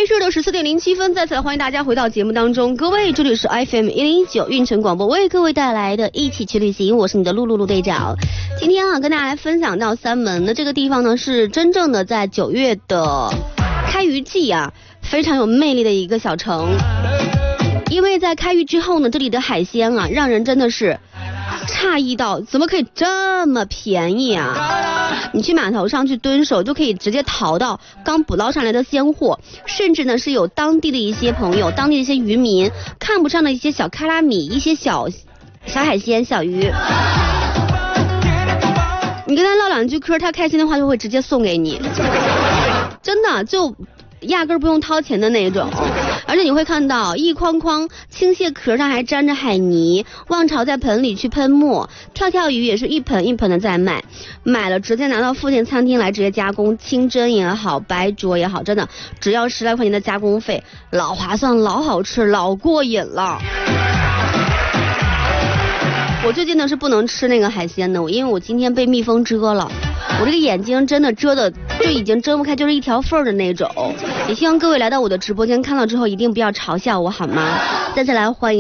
来是的14:07，再次来欢迎大家回到节目当中。各位，这里是 FM1019运城广播，为各位带来的一起去旅行，我是你的露队长。今天跟大家来分享到三门的这个地方呢，是真正的在9月的开渔季非常有魅力的一个小城。因为在开渔之后呢，这里的海鲜让人真的是诧异到怎么可以这么便宜你去码头上去蹲守就可以直接淘到刚捕捞上来的鲜货，甚至呢是有当地的一些朋友，当地的一些渔民看不上的一些小卡拉米，一些小海鲜小鱼，你跟他唠两句嗑，他开心的话就会直接送给你，真的就压根不用掏钱的那种。而且你会看到一筐筐青蟹壳上还沾着海泥，望潮在盆里去喷墨，跳鱼也是一盆一盆的在卖，买了直接拿到附近餐厅来直接加工，清蒸也好，白灼也好，真的只要10来块钱的加工费，老划算，老好吃，老过瘾了。我最近呢是不能吃那个海鲜的，因为我今天被蜜蜂蛰了，我这个眼睛真的蛰的就已经睁不开，就是一条缝的那种。也希望各位来到我的直播间看到之后一定不要嘲笑我好吗？再次来欢迎